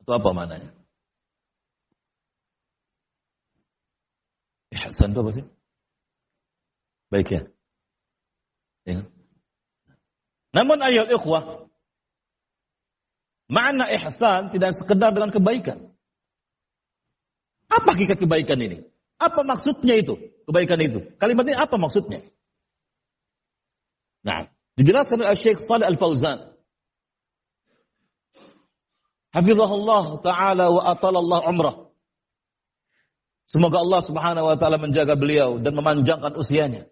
Itu apa maknanya? Ihsan itu apa sih? Baik ya. Ya. Namun ayat ikhwah, makna ihsan tidak sekedar dengan kebaikan. Apa hakikat kebaikan ini? Apa maksudnya itu? Kebaikan itu. Kalimat ini apa maksudnya? Nah, dijelaskan oleh Syekh Shalih Al-Fauzan. Hafizahullah ta'ala wa atalallah umrah. Semoga Allah subhanahu wa ta'ala menjaga beliau dan memanjangkan usianya.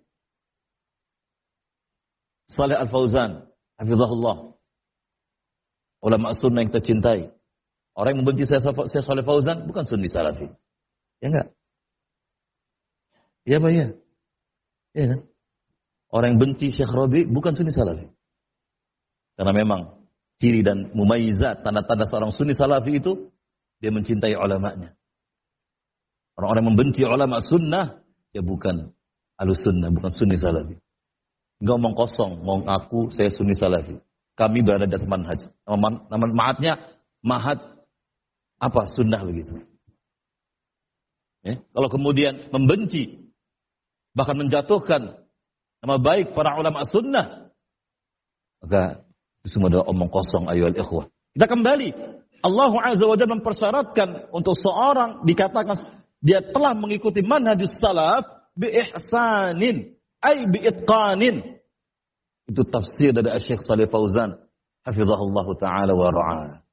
Shalih Al-Fauzan. Hafizahullah. Ulama sunnah yang kita cintai. Orang yang membenci saya Shalih Fauzan bukan sunni salafi. Ya enggak? Ya Pak ya. Ya kan? Orang yang benci Syekh Rabi bukan sunni salafi. Karena memang ciri dan mumayyizat, tanda-tanda seorang sunni salafi itu dia mencintai ulamanya. Orang-orang yang membenci ulama sunnah ya bukan ahlus sunnah, bukan sunni salafi. Enggak omong kosong, mau ngaku saya sunni salafi. Kami berada di atas manhaj. Nama mahatnya mahat apa sunnah begitu. Ya, kalau kemudian membenci, bahkan menjatuhkan nama baik para ulama sunnah, maka itu semua adalah omong kosong ayyuhal ikhwah. Kita kembali. Allah Azza wa Jalla mempersyaratkan untuk seorang dikatakan dia telah mengikuti manhajus salaf bi ihsanin ay bi itqanin. Itu tafsir dari Syekh Shalih Fauzan hafizahullah taala wa ra'ah.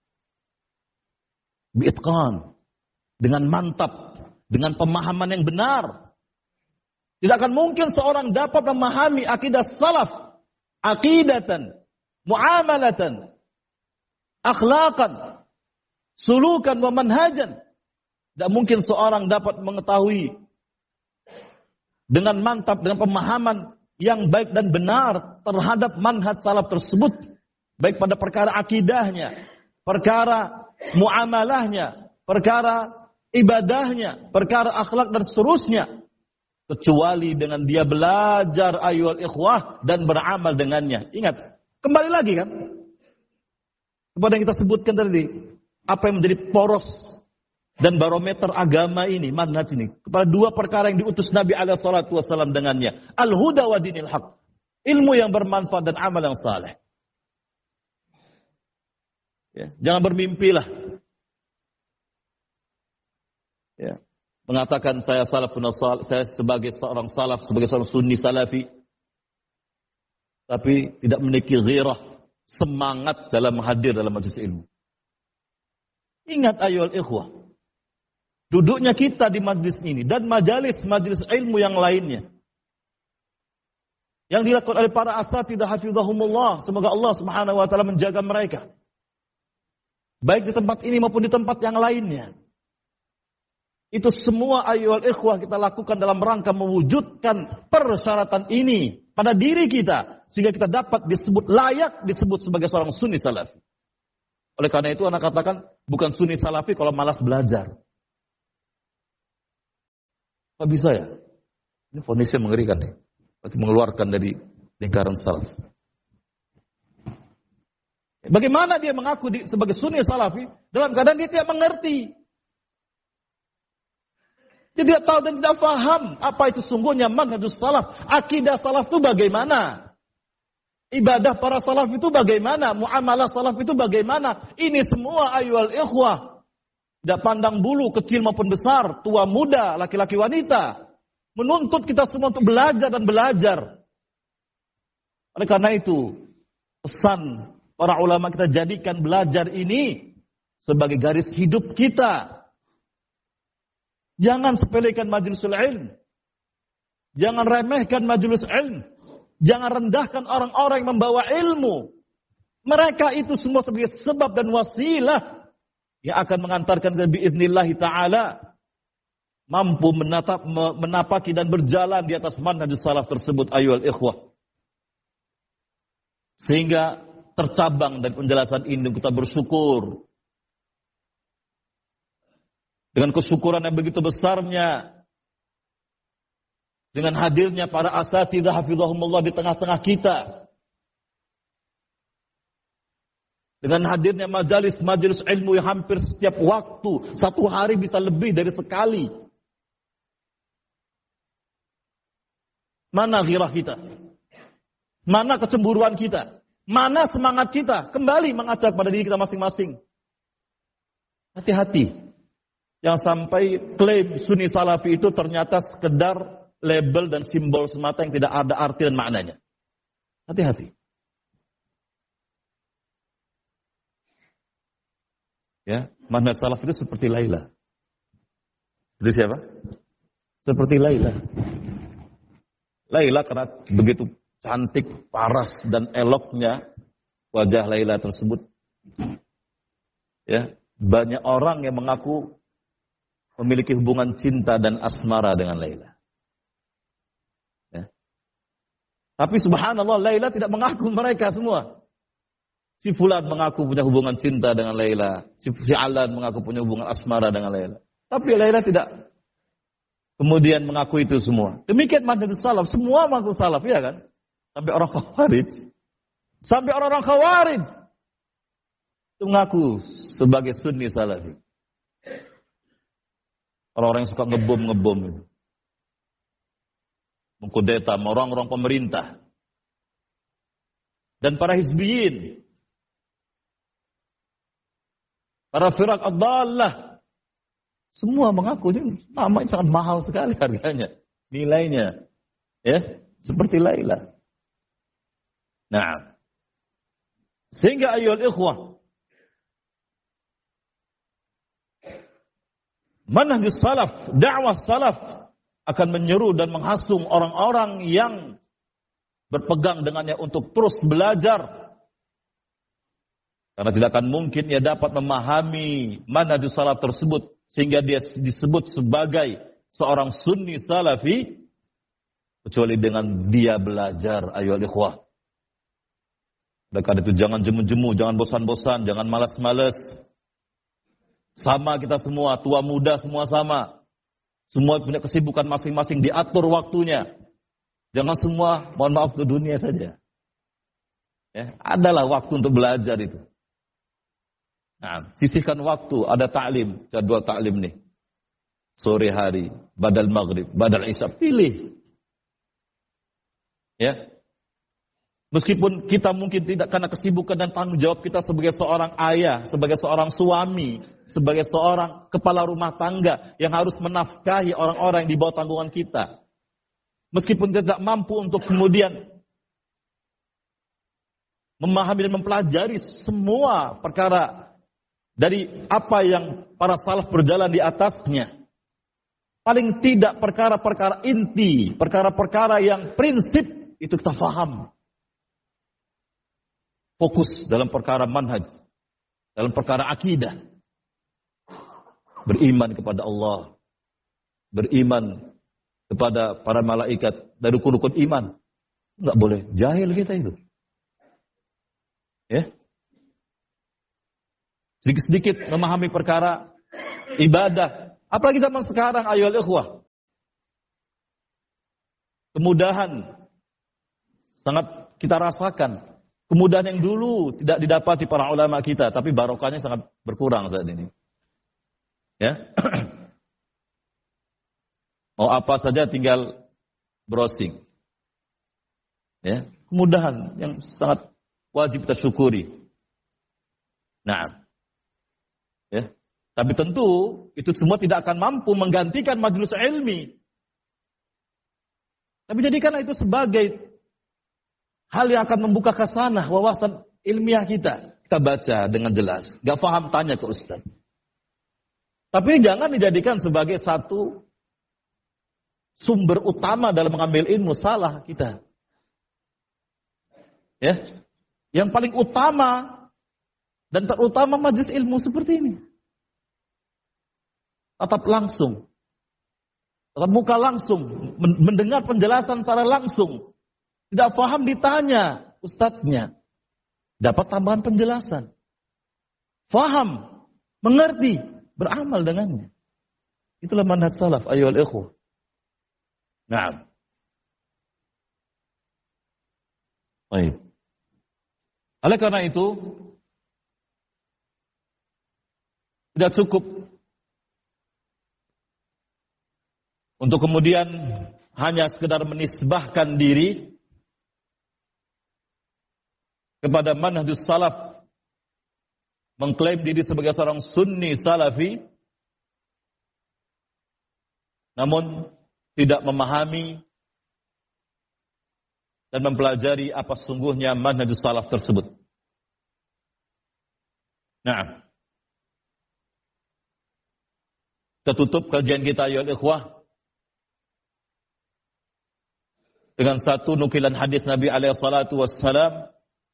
Bi itqan, dengan mantap, dengan pemahaman yang benar. Tidak akan mungkin seorang dapat memahami akidah salaf, aqidatan, muamalatan, akhlaqan, sulukan wa manhajan. Tidak mungkin seorang dapat mengetahui dengan mantap, dengan pemahaman yang baik dan benar terhadap manhaj salaf tersebut. Baik pada perkara akidahnya, perkara muamalahnya, perkara ibadahnya, perkara akhlak dan seterusnya. Kecuali dengan dia belajar ayyuhal ikhwah dan beramal dengannya. Ingat, kembali lagi kan kepada yang kita sebutkan tadi, apa yang menjadi poros dan barometer agama ini, manhaj ini, kepada dua perkara yang diutus Nabi alaihi salatu wasallam dengannya, al-huda wa dinil haq, ilmu yang bermanfaat dan amal yang saleh. Ya, jangan bermimpilah. Ya, mengatakan saya salafun salih, saya sebagai seorang salaf, sebagai seorang sunni salafi, tapi tidak memiliki ghirah, semangat dalam hadir dalam majelis ilmu. Ingat ayyuhal ikhwah, duduknya kita di majelis ini dan majelis ilmu yang lainnya yang dilakukan oleh para asatidzah hafizahumullah, semoga Allah Subhanahu wa taala menjaga mereka. Baik di tempat ini maupun di tempat yang lainnya. Itu semua ayyuhal ikhwah kita lakukan dalam rangka mewujudkan persyaratan ini pada diri kita, sehingga kita dapat disebut layak disebut sebagai seorang sunni salafi. Oleh karena itu anak katakan bukan sunni salafi kalau malas belajar. Apa bisa ya? Ini fonisnya mengerikan nih. Pasti mengeluarkan dari lingkaran salaf. Bagaimana dia mengaku sebagai sunni salafi dalam keadaan dia tidak mengerti? Dia tidak tahu dan tidak paham apa itu sungguhnya manhajus salaf. Akidah salaf itu bagaimana? Ibadah para salaf itu bagaimana? Muamalah salaf itu bagaimana? Ini semua ayyuhal ikhwah. Tidak pandang bulu, kecil maupun besar, tua muda, laki-laki wanita. Menuntut kita semua untuk belajar dan belajar. Oleh karena itu, pesan para ulama kita jadikan belajar ini sebagai garis hidup kita. Jangan sepelekan majlisul ilm. Jangan remehkan majelis ilm. Jangan rendahkan orang-orang yang membawa ilmu. Mereka itu semua sebagai sebab dan wasilah yang akan mengantarkan kita biiznillahi ta'ala mampu menapaki dan berjalan di atas manhajus salaf tersebut ayyuhal ikhwah. Sehingga tercabang dari penjelasan ini kita bersyukur. Dengan kesyukuran yang begitu besarnya, dengan hadirnya para asatidzah hafizahumullah di tengah-tengah kita, Dengan hadirnya majelis ilmu yang hampir setiap waktu, satu hari bisa lebih dari sekali. Mana ghirah kita? Mana kecemburuan kita? Mana semangat kita? Kembali mengajak pada diri kita masing-masing. Hati-hati. Yang sampai klaim Sunni Salafi itu ternyata sekedar label dan simbol semata yang tidak ada arti dan maknanya. Hati-hati. Ya, manhaj salaf itu seperti Laila. Seperti siapa? Seperti Laila. Laila karena begitu cantik, paras dan eloknya wajah Laila tersebut. Ya, banyak orang yang mengaku memiliki hubungan cinta dan asmara dengan Laila. Ya. Tapi subhanallah, Laila tidak mengaku mereka semua. Si Fulan mengaku punya hubungan cinta dengan Laila. Si Alan mengaku punya hubungan asmara dengan Laila. Tapi Laila tidak kemudian mengaku itu semua. Demikian manhaj salaf, semua mengaku salaf, ya kan? Sampai orang Khawarij. Sampai orang-orang Khawarij itu mengaku sebagai Sunni Salafi. Orang-orang yang suka ngebom itu. Mengkudeta orang-orang pemerintah. Dan para hizbiyin. Para firaq ad-dallah. Semua mengaku ini nama sangat mahal sekali harganya. Nilainya. Ya, seperti Laila. Nah. Sehingga ayyuhal ikhwah. Manhaj salaf, dakwah salaf akan menyeru dan menghasung orang-orang yang berpegang dengannya untuk terus belajar. Karena tidak akan mungkin ia dapat memahami manhaj salaf tersebut sehingga dia disebut sebagai seorang Sunni Salafi kecuali dengan dia belajar, ayyuhal ikhwah. Oleh karena itu jangan jemu-jemu, jangan bosan-bosan, jangan malas-malas. Sama kita semua, tua muda semua sama. Semua punya kesibukan masing-masing, diatur waktunya. Jangan semua, mohon maaf, ke dunia saja. Ya, adalah waktu untuk belajar itu. Nah, sisihkan waktu, ada ta'lim, jadwal ta'lim nih. Sore hari, badal maghrib, badal isya, pilih. Ya. Meskipun kita mungkin tidak karena kesibukan dan tanggung jawab kita sebagai seorang ayah, sebagai seorang suami, sebagai seorang kepala rumah tangga yang harus menafkahi orang-orang yang di bawah tanggungan kita. Meskipun tidak mampu untuk kemudian memahami dan mempelajari semua perkara dari apa yang para salaf berjalan di atasnya. Paling tidak perkara-perkara inti, perkara-perkara yang prinsip itu kita faham. Fokus dalam perkara manhaj, dalam perkara akidah. Beriman kepada Allah, beriman kepada para malaikat dari rukun-rukun iman. Enggak boleh jahil kita itu. Ya. Sedikit-sedikit memahami perkara ibadah. Apalagi zaman sekarang, ayyuhal ikhwah. Kemudahan sangat kita rasakan. Kemudahan yang dulu tidak didapati para ulama kita, tapi barokahnya sangat berkurang saat ini. Ya. Mau apa saja tinggal browsing. Ya, kemudahan yang sangat wajib kita syukuri. Nah. Ya. Tapi tentu itu semua tidak akan mampu menggantikan majelis ilmi. Tapi jadikanlah itu sebagai hal yang akan membuka khasanah wawasan ilmiah kita. Kita baca dengan jelas. Gak paham, tanya ke ustaz. Tapi jangan dijadikan sebagai satu sumber utama dalam mengambil ilmu. Salah kita. Ya, yang paling utama dan terutama majelis ilmu seperti ini. Tatap langsung. Tatap muka langsung. Mendengar penjelasan secara langsung. Tidak paham ditanya ustadznya. Dapat tambahan penjelasan. Faham. Mengerti. Beramal dengannya. Itulah manhaj salaf. Ayyuhal ikhwah. Nah. Baik. Oleh karena itu, Sudah cukup untuk kemudian hanya sekedar menisbahkan diri kepada manhajus salaf, mengklaim diri sebagai seorang sunni salafi, namun tidak memahami dan mempelajari apa sesungguhnya manhajus salaf tersebut. Nah, kita tutup kajian kita ya ikhwah dengan satu nukilan hadis Nabi alaihi salatu wassalam.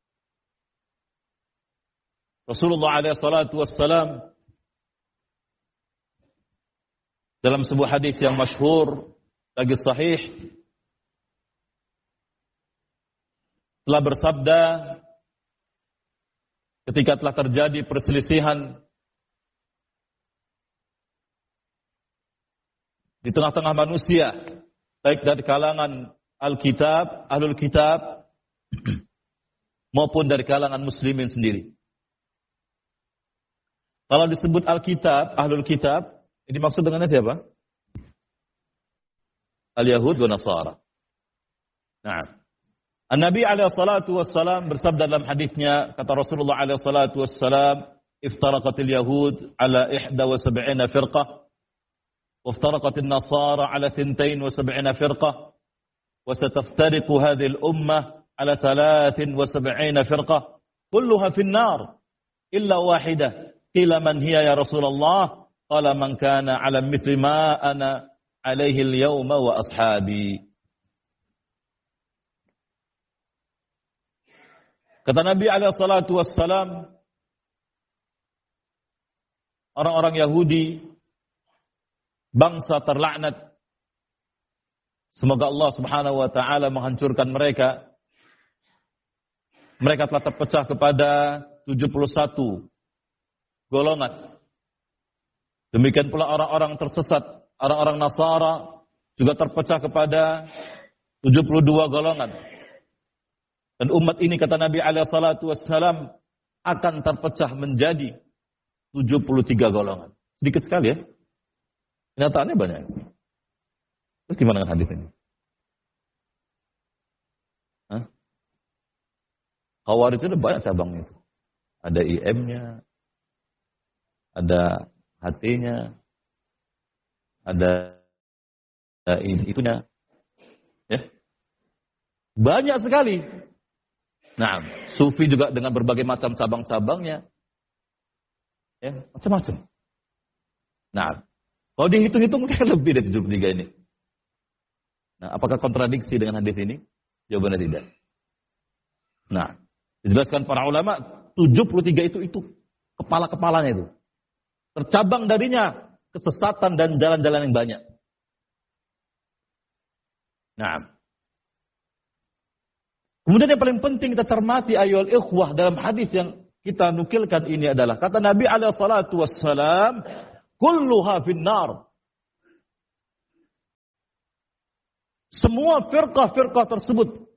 Rasulullah alaihi salatu wassalam dalam sebuah hadis yang masyhur lagi sahih telah bersabda ketika telah terjadi perselisihan di tengah-tengah manusia, baik dari kalangan Alkitab, Ahlul Kitab, maupun dari kalangan Muslimin sendiri. Kalau disebut Alkitab, Ahlul Kitab, ini maksud dengannya siapa? Al-Yahud wa Nasara. Nah, An-Nabi alaihi salatu wassalam bersabda dalam hadisnya, kata Rasulullah alaihi salatu wassalam, iftaraqatil Yahud ala 71 firqah, وافترقت النصارى على 72 فرقة وستفترق هذه الأمة على 73 فرقة كلها في النار إلا واحدة قيل من هي يا رسول الله قال من كان على مثل ما أنا عليه اليوم وأصحابي. Kata Nabi alaihi salatu wassalam, orang-orang Yahudi, bangsa terlaknat, semoga Allah subhanahu wa ta'ala menghancurkan mereka. Mereka telah terpecah kepada 71 golongan. Demikian pula orang-orang tersesat, orang-orang Nasara juga terpecah kepada 72 golongan. Dan umat ini, kata Nabi alaihi salatu wassalam, akan terpecah menjadi 73 golongan. Sedikit sekali ya. Kenyataannya banyak. Terus gimana dengan hadis ini? Khawarij itu banyak cabangnya. Ada IM-nya, ada HT-nya, ada itunya. Ya. Banyak sekali. Nah, Sufi juga dengan berbagai macam cabang-cabangnya. Ya, macam-macam. Nah, kalau dihitung-hitung mungkin lebih dari 73 ini. Nah, apakah kontradiksi dengan hadis ini? Jawabannya tidak. Nah, dijelaskan para ulama, 73 itu kepala-kepalanya itu. Tercabang darinya kesesatan dan jalan-jalan yang banyak. Nah, kemudian yang paling penting kita cermati ayyuhal ikhwah dalam hadis yang kita nukilkan ini adalah kata Nabi alaihi salatu wassalam, kulluha finnar. Semua firqah-firqah tersebut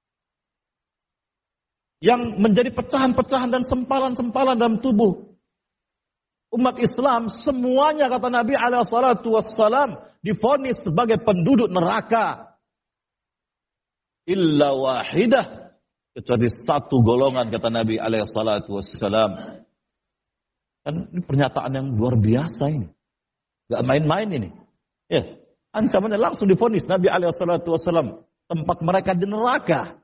yang menjadi pecahan-pecahan dan sempalan-sempalan dalam tubuh umat Islam, semuanya kata Nabi alaihi salatu wassalam divonis sebagai penduduk neraka. Illa wahidah, kecuali satu golongan kata Nabi alaihi salatu wassalam. Kan ini pernyataan yang luar biasa ini. Gak main-main ini. Ya, ancamannya langsung divonis Nabi alaihi salatu wassalam, tempat mereka di neraka.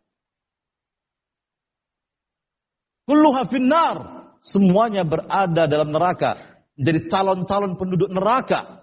Kulluha finnar, semuanya berada dalam neraka, menjadi calon-calon penduduk neraka.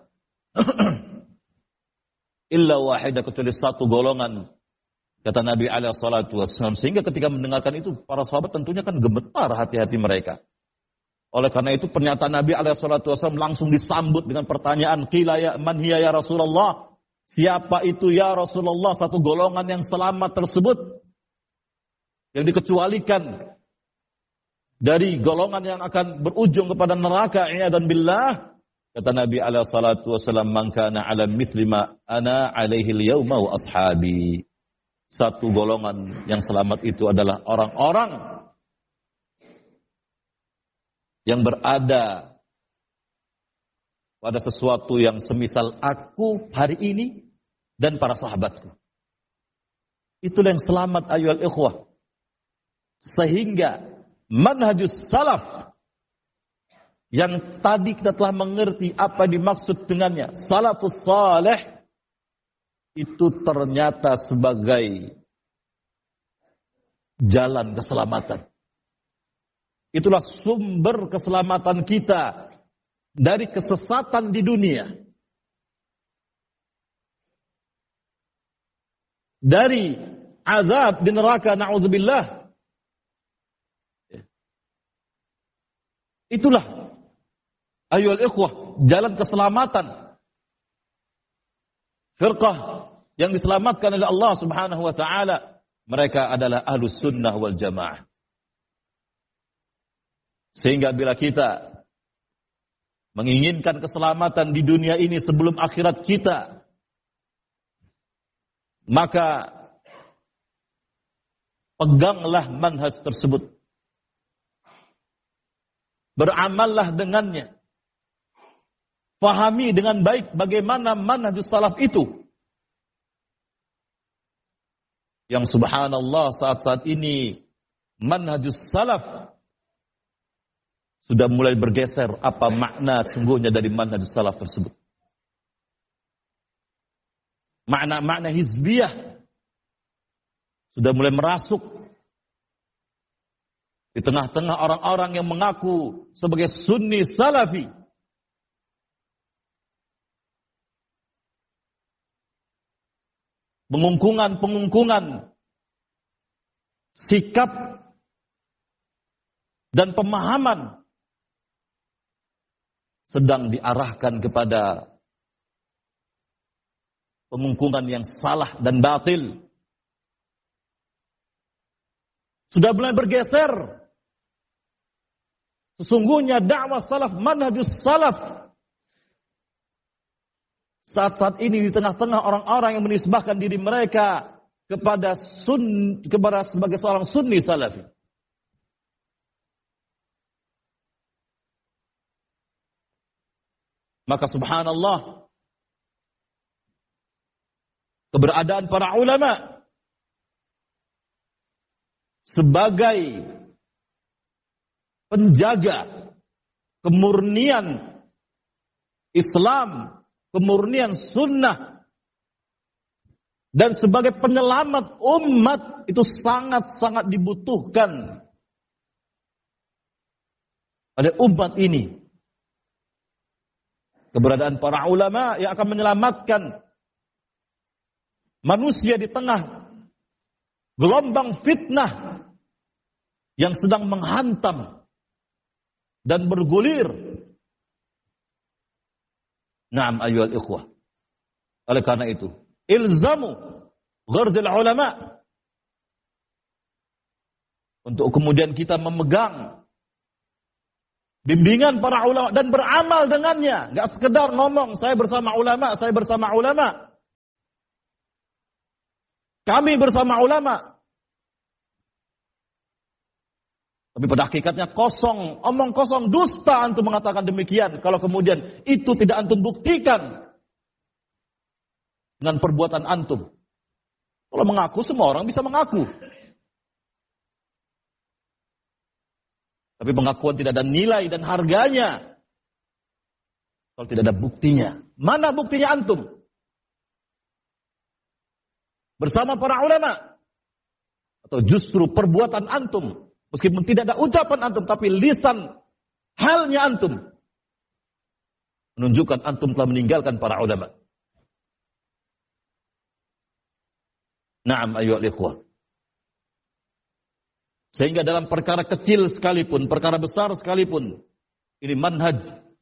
Illa wahidah, kecuali satu golongan kata Nabi alaihi salatu wassalam. Sehingga ketika mendengarkan itu para sahabat tentunya kan gemetar hati-hati mereka. Oleh karena itu pernyataan Nabi alaihi salatu wasallam langsung disambut dengan pertanyaan, qila ya man hiya ya Rasulullah? Siapa itu ya Rasulullah? Satu golongan yang selamat tersebut, yang dikecualikan dari golongan yang akan berujung kepada neraka, i'adan billah. Kata Nabi alaihi salatu wasallam, man kana ala mithli ma ana alaihi al-yawma wa ashabi. Satu golongan yang selamat itu adalah orang-orang yang berada pada sesuatu yang semisal aku hari ini dan para sahabatku. Itulah yang selamat ayyuhal ikhwah. Sehingga manhajus salaf yang tadi kita telah mengerti apa dimaksud dengannya, salafus saleh, itu ternyata sebagai jalan keselamatan. Itulah sumber keselamatan kita dari kesesatan di dunia. Dari azab di neraka, na'udzubillah. Itulah ayyuhal ikhwah, jalan keselamatan. Firqah yang diselamatkan oleh Allah Subhanahu wa taala, mereka adalah ahlus sunnah wal jamaah. Sehingga bila kita menginginkan keselamatan di dunia ini sebelum akhirat kita, maka peganglah manhaj tersebut. Beramallah dengannya. Fahami dengan baik bagaimana manhajus salaf itu. Yang subhanallah saat-saat ini manhajus salaf sudah mulai bergeser apa makna sungguhnya dari manhajus salaf tersebut. Makna-makna hizbiyah sudah mulai merasuk di tengah-tengah orang-orang yang mengaku sebagai sunni salafi. Pengungkungan sikap dan pemahaman sedang diarahkan kepada pengungkungan yang salah dan batil. Sudah mulai bergeser. Sesungguhnya dakwah salaf, manhajus salaf, saat-saat ini di tengah-tengah orang-orang yang menisbahkan diri mereka kepada sebagai seorang sunni salafi. Maka subhanallah, keberadaan para ulama sebagai penjaga kemurnian Islam, kemurnian sunnah, dan sebagai penyelamat umat itu sangat-sangat dibutuhkan oleh umat ini. Keberadaan para ulama yang akan menyelamatkan manusia di tengah gelombang fitnah yang sedang menghantam dan bergulir. Naam ayyuhal ikhwah. Oleh karena itu, ilzamu ghardil ulama. Untuk kemudian kita memegang bimbingan para ulama dan beramal dengannya. Gak sekedar ngomong, saya bersama ulama, saya bersama ulama. Kami bersama ulama. Tapi pada hakikatnya kosong, omong kosong, dusta antum mengatakan demikian. Kalau kemudian itu tidak antum buktikan dengan perbuatan antum. Kalau mengaku, semua orang bisa mengaku. Tapi pengakuan tidak ada nilai dan harganya kalau tidak ada buktinya. Mana buktinya antum? Bersama para ulama? Atau justru perbuatan antum? Meskipun tidak ada ucapan antum, tapi lisan halnya antum menunjukkan antum telah meninggalkan para ulama. Naam ayyuhal ikhwah. Sehingga dalam perkara kecil sekalipun, perkara besar sekalipun, ini manhaj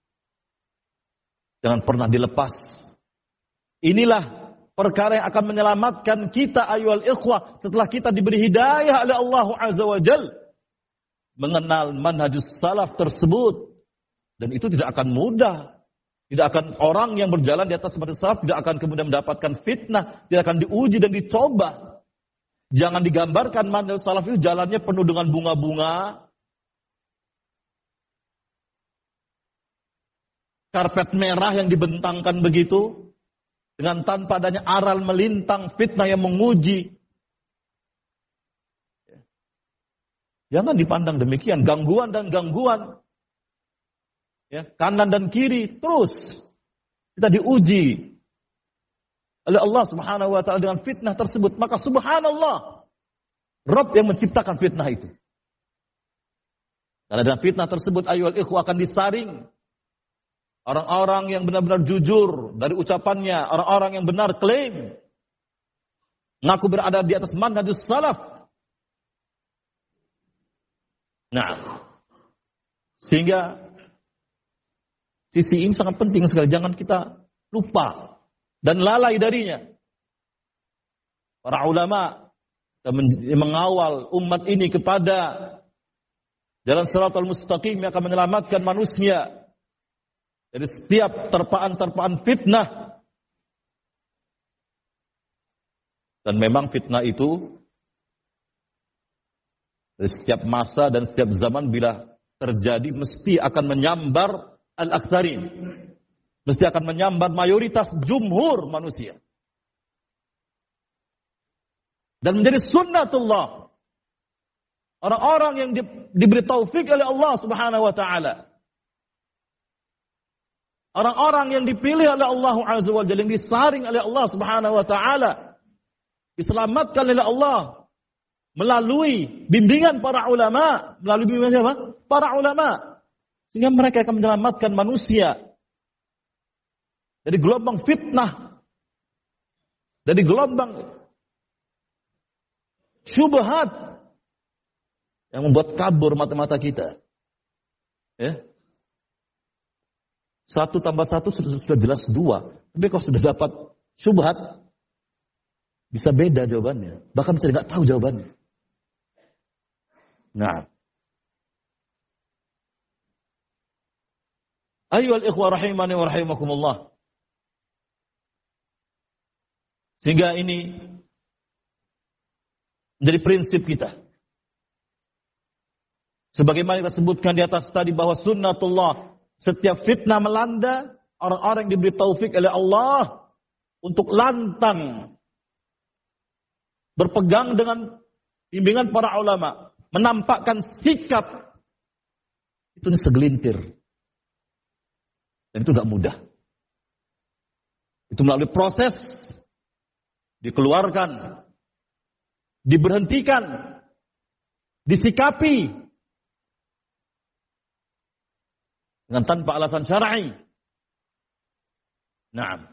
jangan pernah dilepas. Inilah perkara yang akan menyelamatkan kita ayyuhal ikhwah setelah kita diberi hidayah oleh Allah Azza wa Jalla. Mengenal manhajus salaf tersebut. Dan itu tidak akan mudah. Tidak akan orang yang berjalan di atas manhajus salaf tidak akan kemudian mendapatkan fitnah. Tidak akan diuji dan dicoba. Jangan digambarkan manhajus salaf itu jalannya penuh dengan bunga-bunga. karpet merah yang dibentangkan begitu, dengan tanpa adanya aral melintang, fitnah yang menguji. Jangan dipandang demikian, gangguan dan gangguan. Ya, kanan dan kiri, terus kita diuji oleh Allah Subhanahu wa taala dengan fitnah tersebut. Maka subhanallah, Rabb yang menciptakan fitnah itu. Karena dengan fitnah tersebut ayyuhal ikhwah akan disaring orang-orang yang benar-benar jujur dari ucapannya, orang-orang yang benar klaim mengaku berada di atas manhajus salaf. Nah, sehingga sisi ini sangat penting sekali, jangan kita lupa dan lalai darinya. Para ulama mengawal umat ini kepada jalan shiratal mustaqim yang akan menyelamatkan manusia dari setiap terpaan-terpaan fitnah. Dan memang fitnah itu dari setiap masa dan setiap zaman bila terjadi mesti akan menyambar al-aktsarin. Mesti akan menyambar mayoritas jumhur manusia. Dan menjadi sunnatullah. Orang-orang yang diberi taufik oleh Allah Subhanahu wa taala. Orang-orang yang dipilih oleh Allah Azza wa Jalla, yang disaring oleh Allah Subhanahu wa taala, diselamatkan oleh Allah melalui bimbingan para ulama, melalui bimbingan siapa? Para ulama. Sehingga mereka akan menyelamatkan manusia dari gelombang fitnah, dari gelombang syubhat yang membuat kabur mata-mata kita. Ya. 1 tambah 1 sudah jelas 2. Tapi kalau sudah dapat syubhat, bisa beda jawabannya. Bahkan bisa tidak tahu jawabannya. Nah. Ayyuhal ikhwah rahimani wa rahimakumullah. Sehingga ini menjadi prinsip kita. Sebagaimana kita sebutkan di atas tadi bahwa sunnatullah, setiap fitnah melanda, orang-orang yang diberi taufik oleh Allah untuk lantang berpegang dengan bimbingan para ulama, menampakkan sikap itu segelintir. Dan itu tidak mudah. Itu melalui proses dikeluarkan, diberhentikan, disikapi dengan tanpa alasan syar'i. Naam.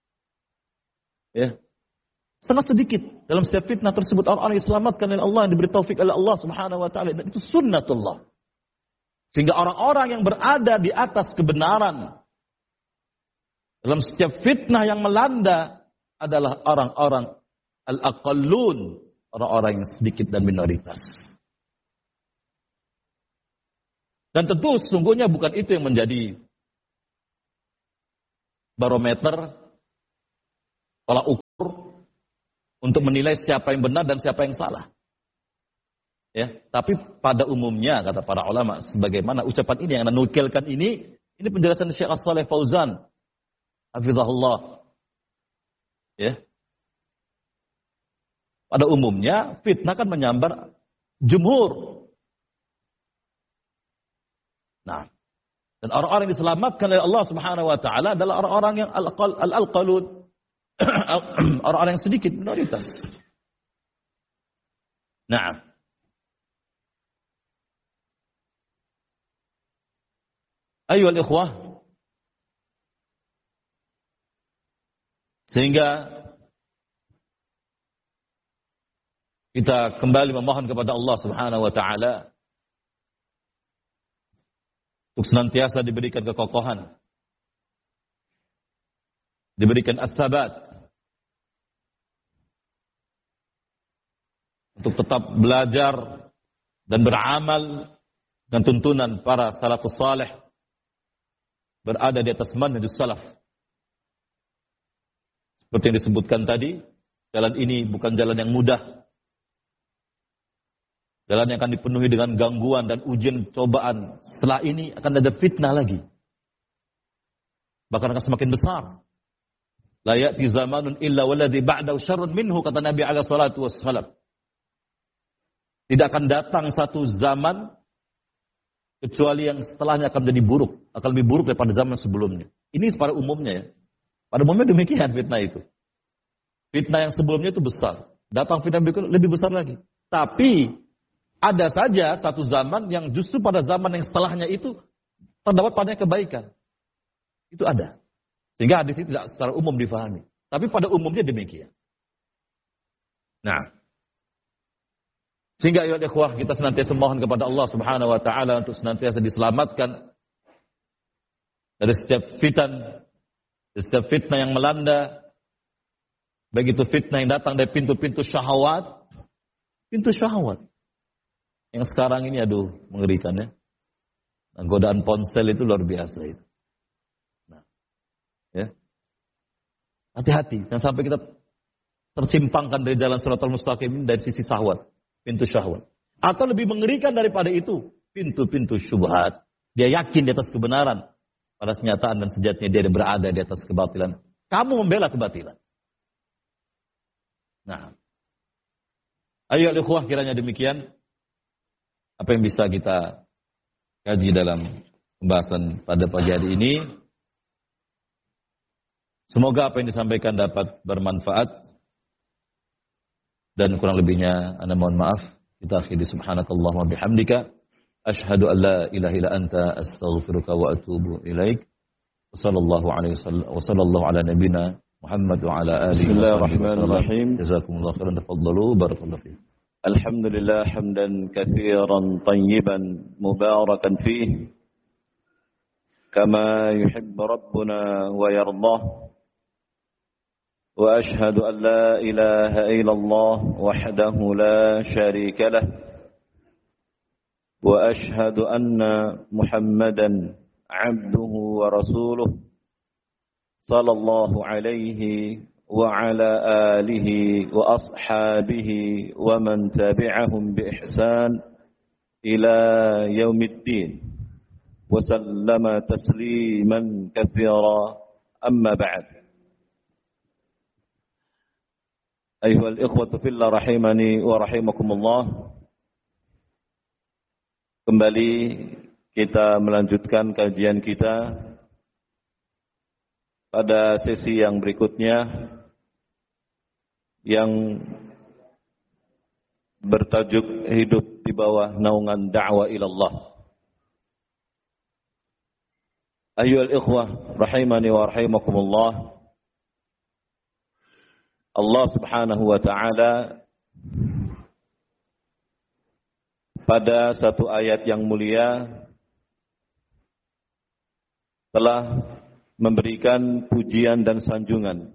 Ya. Sangat sedikit dalam setiap fitnah tersebut orang-orang yang diselamatkan oleh Allah, yang diberi taufik oleh Allah Subhanahu wa taala, dan itu sunnatullah. Sehingga orang-orang yang berada di atas kebenaran dalam setiap fitnah yang melanda adalah orang-orang al-aqallun, orang-orang yang sedikit dan minoritas. Dan tentu sesungguhnya bukan itu yang menjadi barometer, tolak ukur untuk menilai siapa yang benar dan siapa yang salah. Ya, tapi pada umumnya kata para ulama, sebagaimana ucapan ini yang menukilkan ini penjelasan Syekh Shalih Fauzan, hafizahullah. Ya. Pada umumnya fitnah kan menyambar jumhur. Nah, dan orang-orang yang diselamatkan oleh Allah Subhanahu wa taala adalah orang-orang yang al-qalun, orang-orang yang sedikit minoritas. Nah, ayyuhal ikhwah, sehingga kita kembali memohon kepada Allah Subhanahu wa taala untuk senantiasa diberikan kekokohan, diberikan as-sabat, untuk tetap belajar dan beramal dengan tuntunan para salafus saleh, berada di atas manhajus salaf. Seperti yang disebutkan tadi, jalan ini bukan jalan yang mudah. Jalan yang akan dipenuhi dengan gangguan dan ujian cobaan. Setelah ini akan ada fitnah lagi. bahkan akan semakin besar. La ya'ti zamanun illa walladhi ba'dahu syarrun minhu, kata Nabi alaihi salatu wassalam. Tidak akan datang satu zaman kecuali yang setelahnya akan menjadi buruk, akan lebih buruk daripada zaman sebelumnya. Ini pada umumnya ya. Pada umumnya demikian fitnah itu. Fitnah yang sebelumnya itu besar. Datang fitnah berikutnya lebih besar lagi. Tapi ada saja satu zaman yang justru pada zaman yang setelahnya itu terdapat padanya kebaikan. Itu ada. Sehingga hadis ini tidak secara umum difahami. Tapi pada umumnya demikian. Nah. Sehingga ya ikhwah, kita senantiasa mohon kepada Allah Subhanahu wa taala untuk senantiasa diselamatkan dari setiap fitnah yang melanda. Baik itu fitnah yang datang dari pintu-pintu syahwat. Pintu syahwat. Yang sekarang ini aduh mengerikan ya. Nah, godaan ponsel itu luar biasa itu. Ya. Hati-hati, jangan sampai kita tersimpangkan dari jalan Shiratal Mustaqim dari sisi syahwat, pintu syahwat. Atau lebih mengerikan daripada itu, pintu-pintu syubhat. Dia yakin di atas kebenaran, pada kenyataan dan sejatinya dia berada di atas kebatilan. Kamu membela kebatilan. Nah, ayo ikhwah, kiranya demikian apa yang bisa kita kaji dalam pembahasan pada pagi hari ini. Semoga apa yang disampaikan dapat bermanfaat dan kurang lebihnya ana mohon maaf. Kita akhiri subhanakallah wa bihamdika asyhadu an la ilaha illa anta astaghfiruka wa atubu ilaik. Wassallallahu alaihi wasallam wa sallallahu ala nabiyyina Muhammad wa ala alihi Bismillahirrahmanirrahim. Jazakumullahu khairan, tafaddalu barakallahu fiik. Alhamdulillah hamdan katsiran tayyiban mubarakan fihi kama yuhibbu rabbuna wa yardah. وأشهد أن لا إله إلا الله وحده لا شريك له وأشهد أن محمدا عبده ورسوله صلى الله عليه وعلى آله وأصحابه ومن تبعهم بإحسان إلى يوم الدين وسلم تسليما كثيرا أما بعد. Ayyuhal ikhwatu fillah rahimani wa rahimakumullah. Kembali kita melanjutkan kajian kita pada sesi yang berikutnya yang bertajuk hidup di bawah naungan da'wah ilallah. Ayyuhal ikhwah rahimani wa rahimakumullah. Allah Subhanahu wa taala pada satu ayat yang mulia telah memberikan pujian dan sanjungan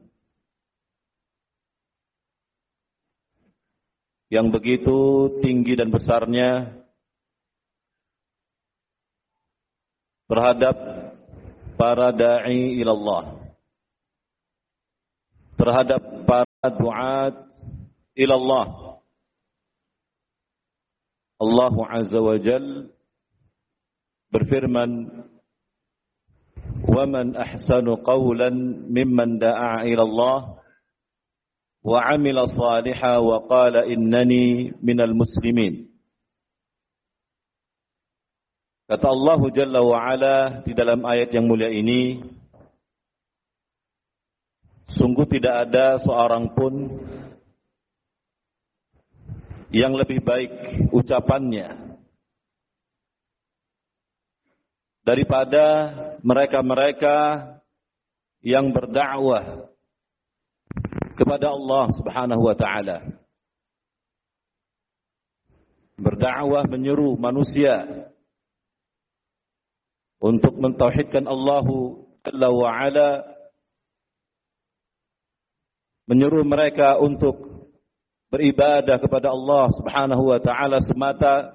yang begitu tinggi dan besarnya terhadap para da'i ilallah, terhadap para du'at ilallah. Allah Azza wa Jal berfirman, "Wa man ahsanu qawlan mimman da'a ilallah wa 'amila shalihan wa qala innani minal muslimin." Kata Allah Jalla wa Ala di dalam ayat yang mulia ini, sungguh tidak ada seorang pun yang lebih baik ucapannya daripada mereka-mereka yang berdakwah kepada Allah Subhanahu wa taala. Berdakwah menyeru manusia untuk mentauhidkan Allah Jalla wa Ala, menyeru mereka untuk beribadah kepada Allah Subhanahu wa taala semata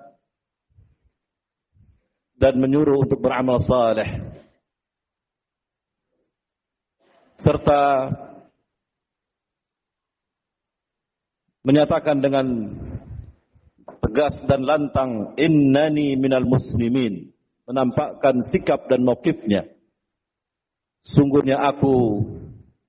dan menyuruh untuk beramal saleh, serta menyatakan dengan tegas dan lantang innani minal muslimin, menampakkan sikap dan mauqifnya, sungguhnya aku